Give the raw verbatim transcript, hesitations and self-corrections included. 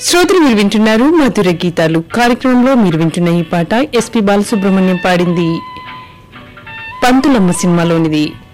శ్రోతలు మీరు వింటున్నారు మధుర గీతాలు కార్యక్రమంలో మీరు వింటున్న ఈ పాట ఎస్పి బాలసుబ్రహ్మణ్యం పాడింది పంతులమ్మ సినిమాలోనిది.